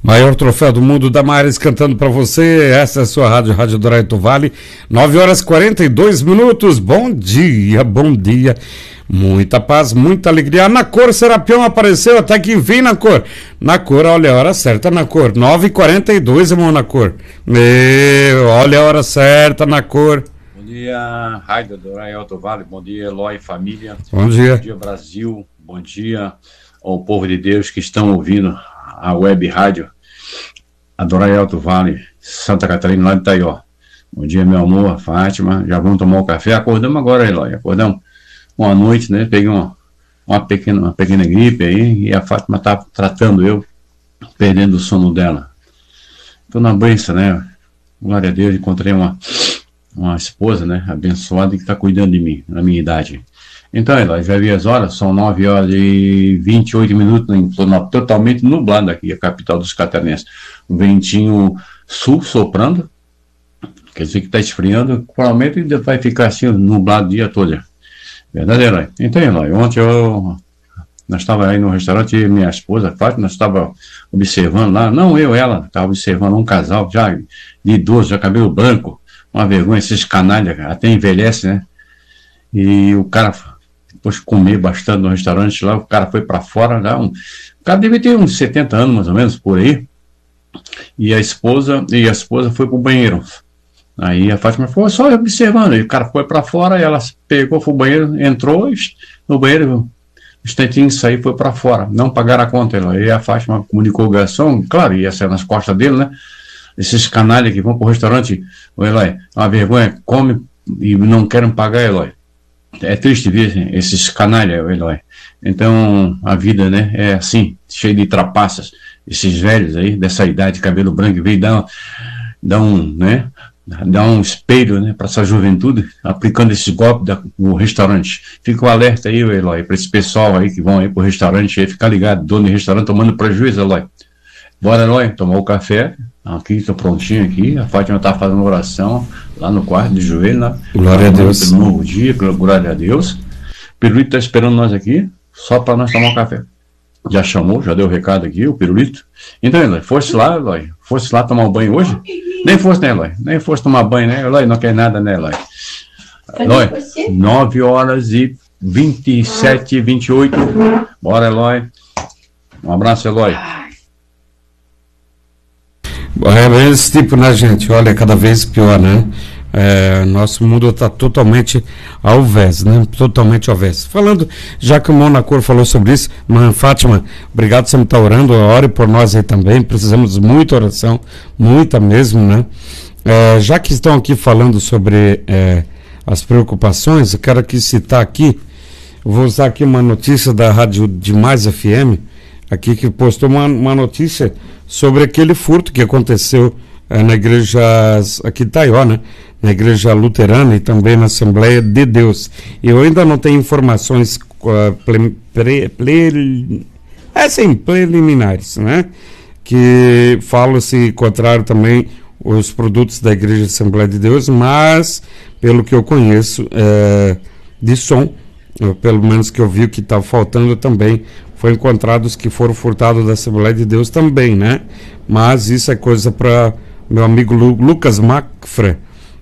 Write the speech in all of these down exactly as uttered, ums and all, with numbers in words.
Maior troféu do mundo, Damares cantando para você. Essa é a sua rádio, Rádio Doraito Vale. nove horas e quarenta e dois minutos. Bom dia, bom dia. Muita paz, muita alegria. Na cor, Serapião apareceu até que enfim, na cor. Na cor, olha a hora certa, na cor. nove e quarenta e dois, irmão, na cor. Meu, olha a hora certa, na cor. Bom dia, Rádio Doraito Vale. Bom dia, Eloy, família. Bom dia. Bom dia, Brasil. Bom dia ao povo de Deus que estão ouvindo a web rádio Doraito Vale, Santa Catarina, lá de Itaió. Bom dia, meu amor, Fátima. Já vamos tomar o café. Acordamos agora, Eloy. Acordamos uma noite, né? Peguei uma, uma, pequena, uma pequena gripe aí e a Fátima tá tratando eu, perdendo o sono dela. Tô na benção, né? Glória a Deus, encontrei uma, uma esposa, né? Abençoada que tá cuidando de mim, na minha idade. Então, Eloy, já vi as horas, são nove horas e vinte e oito minutos, totalmente nublado aqui, a capital dos catarinenses. Um ventinho sul soprando, quer dizer que está esfriando, provavelmente ainda vai ficar assim nublado o dia todo. Verdade, Eloy? Então, Eloy, ontem eu, nós estávamos aí no restaurante, eu e minha esposa, Fátima, nós estávamos observando lá, não eu, ela, estava observando um casal já de idoso, já cabelo branco, uma vergonha, esses canalhas, até envelhece, né? E o cara, depois de comer bastante no restaurante lá, o cara foi para fora, lá, um, o cara devia ter uns setenta anos, mais ou menos, por aí, e a esposa, e a esposa foi pro banheiro. Aí a Fátima foi só observando, e o cara foi para fora, e ela pegou, foi pro banheiro, entrou no banheiro, um instantinho saiu e foi para fora, não pagaram a conta. Aí a Fátima comunicou o garçom, claro, ia ser nas costas dele, né? Esses canalhas que vão pro restaurante, o Eloy, uma vergonha, come e não querem pagar, Eloy. É triste ver esses canalhas, Eloy. Então, a vida, né, é assim, cheia de trapaças. Esses velhos aí, dessa idade, cabelo branco, veio dar, dar um, né, dar um espelho, né, para essa juventude, aplicando esses golpes da, no restaurante. Fica o alerta aí, Eloy, para esse pessoal aí que vão aí pro restaurante, aí, ficar ligado, dono de restaurante tomando prejuízo, Eloy. Bora, Eloy, tomar o café. Aqui, estou prontinho aqui. A Fátima está fazendo oração lá no quarto de joelho. Né? Glória a Deus. Pelo novo dia, glória a Deus. Pirulito está esperando nós aqui, só para nós tomar um café. Já chamou, já deu o recado aqui, o Pirulito. Então, Eloy, fosse lá, Eloy, fosse lá tomar um banho hoje? Nem fosse, né, Eloy? Nem fosse tomar banho, né, Eloy? Não quer nada, né, Eloy? Eloy, nove horas e vinte e sete, vinte e oito. Bora, Eloy. Um abraço, Eloy. É esse tipo, né, gente? Olha, cada vez pior, né? É, nosso mundo está totalmente ao vés, né? Totalmente ao vés. Falando, já que o Monacor falou sobre isso, mãe Fátima, obrigado por você me estar orando, ore por nós aí também, precisamos de muita oração, muita mesmo, né? É, já que estão aqui falando sobre é, as preocupações, eu quero aqui citar aqui, vou usar aqui uma notícia da Rádio Demais F M, aqui que postou uma, uma notícia sobre aquele furto que aconteceu é, na igreja aqui de Itaió, né? Na igreja luterana e também na Assembleia de Deus. Eu ainda não tenho informações uh, ple, pre, ple, assim, preliminares, né? Que falam se encontraram também os produtos da igreja Assembleia de Deus, mas pelo que eu conheço é, de som, pelo menos que eu vi que estava faltando também, foi encontrado os que foram furtados da Assembleia de Deus também, né? Mas isso é coisa para meu amigo Lu, Lucas Macfra,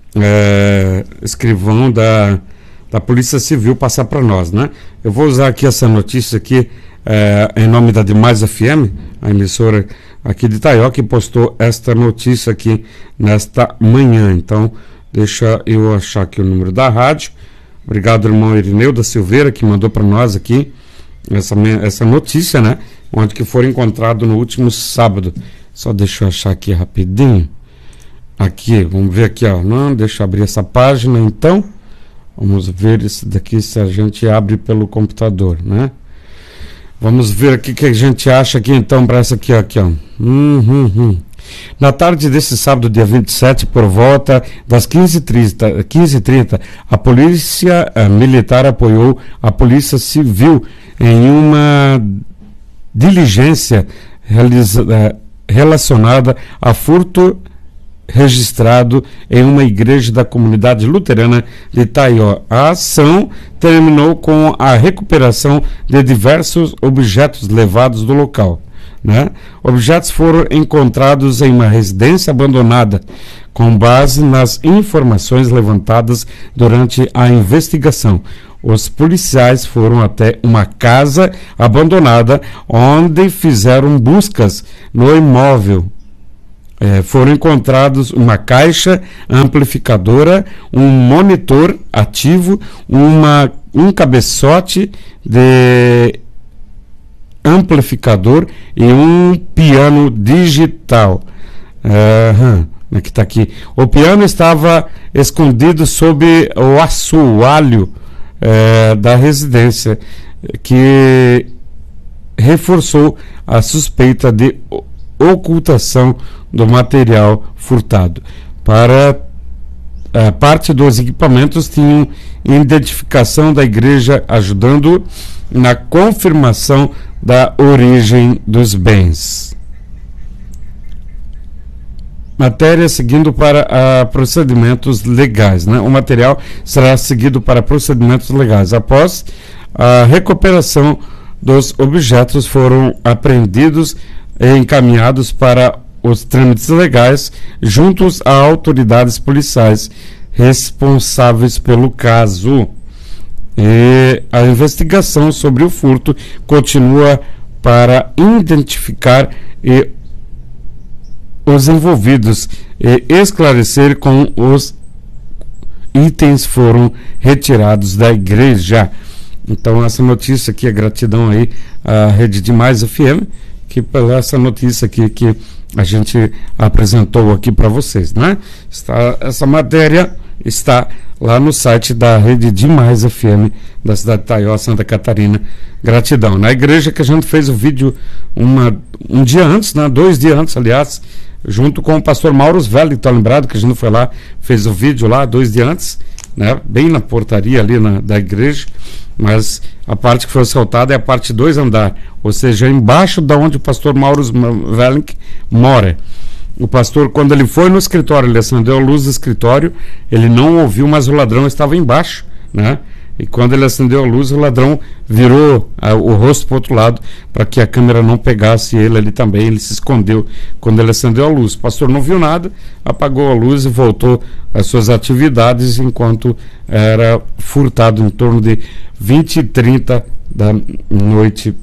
é, escrivão da, da Polícia Civil, passar para nós, né? Eu vou usar aqui essa notícia aqui é, em nome da Demais F M, a emissora aqui de Itaió, que postou esta notícia aqui nesta manhã. Então, deixa eu achar aqui o número da rádio. Obrigado, irmão Irineu da Silveira, que mandou para nós aqui essa, essa notícia, né? Onde que foram encontrados no último sábado. Só deixa eu achar aqui rapidinho. Aqui, vamos ver aqui, ó. Não, deixa eu abrir essa página, então. Vamos ver isso daqui se a gente abre pelo computador, né? Vamos ver aqui o que a gente acha aqui, então, para essa aqui, ó. Aqui, ó. Hum, hum, hum. Na tarde desse sábado, dia vinte e sete, por volta das quinze e trinta, a polícia a militar apoiou a polícia civil em uma diligência realiza, relacionada a furto registrado em uma igreja da comunidade luterana de Itaió. A ação terminou com a recuperação de diversos objetos levados do local. né? Objetos foram encontrados em uma residência abandonada, com base nas informações levantadas durante a investigação. Os policiais foram até uma casa abandonada, onde fizeram buscas no imóvel. É, foram encontrados uma caixa amplificadora, um monitor ativo, uma, um cabeçote de amplificador e um piano digital. Uhum. Que está aqui. O piano estava escondido sob o assoalho É, da residência, que reforçou a suspeita de ocultação do material furtado. Para a parte dos equipamentos tinham identificação da igreja, ajudando na confirmação da origem dos bens. Matéria seguindo para uh, procedimentos legais, né? O material será seguido para procedimentos legais. Após a recuperação dos objetos, foram apreendidos e encaminhados para os trâmites legais juntos a autoridades policiais responsáveis pelo caso. E a investigação sobre o furto continua para identificar e os envolvidos e esclarecer como os itens foram retirados da igreja. Então, essa notícia aqui, a gratidão aí à Rede Demais F M, que pela essa notícia aqui que a gente apresentou aqui para vocês, né? Está, essa matéria está lá no site da Rede Demais F M da cidade de Itaió, Santa Catarina. Gratidão. Na igreja que a gente fez o vídeo uma, um dia antes, né? Dois dias antes, aliás, junto com o pastor Mauro Velli, tá lembrado que a gente foi lá, fez o vídeo lá dois dias antes, né? Bem na portaria ali na, da igreja, mas a parte que foi assaltada é a parte dois andar, ou seja, embaixo da onde o pastor Mauro Velli mora. O pastor, quando ele foi no escritório, ele acendeu a luz do escritório, ele não ouviu, mas o ladrão estava embaixo, né? E quando ele acendeu a luz, o ladrão virou a, o rosto para o outro lado para que a câmera não pegasse ele ali também. Ele se escondeu quando ele acendeu a luz. O pastor não viu nada, apagou a luz e voltou às suas atividades enquanto era furtado em torno de vinte e trinta da noite,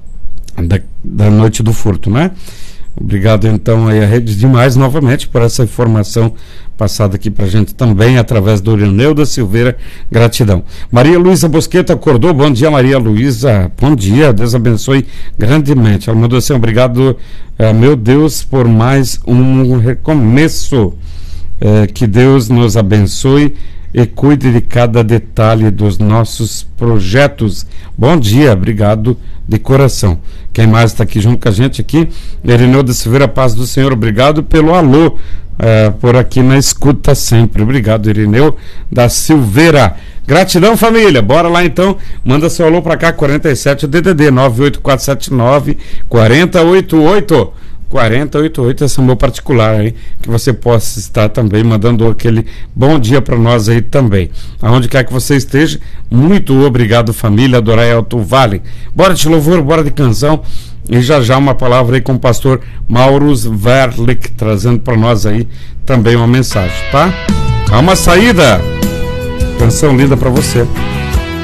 da, da noite do furto, né? Obrigado então aí a Rede Demais novamente por essa informação passada aqui pra gente também através do Irineu Silveira. Gratidão. Maria Luísa Bosqueta acordou. Bom dia, Maria Luísa. Bom dia, Deus abençoe grandemente. Ela mandou assim: obrigado, eh, meu Deus, por mais um recomeço. Eh, que Deus nos abençoe e cuide de cada detalhe dos nossos projetos. Bom dia, obrigado de coração. Quem mais está aqui junto com a gente aqui? Irineu da Silveira, paz do Senhor, obrigado pelo alô, é, por aqui na escuta sempre. Obrigado, Irineu da Silveira. Gratidão, família. Bora lá então, manda seu alô para cá, quarenta e sete D D D nove oito quatro sete nove quatro zero oito oito. quatro zero oito oito, esse é o meu particular aí, que você possa estar também mandando aquele bom dia para nós aí também, aonde quer que você esteja. Muito obrigado, família do Alto Vale. Bora de louvor, bora de canção, e já já uma palavra aí com o pastor Mauro Verlick, trazendo para nós aí também uma mensagem, tá? Há uma saída, canção linda para você.